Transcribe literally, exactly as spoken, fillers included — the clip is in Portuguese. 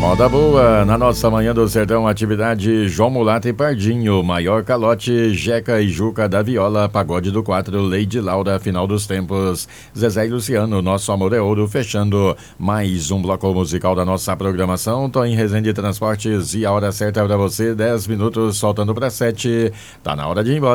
Moda boa, na nossa Manhã do Sertão, atividade João Mulato e Pardinho, Maior Calote, Jeca e Juca da Viola, Pagode do quatro, Lady Laura, Final dos Tempos, Zezé e Luciano, Nosso Amor é Ouro, fechando mais um bloco musical da nossa programação. Tô em Resende Transportes e a hora certa é pra você, dez minutos, soltando pra sete, tá na hora de ir embora.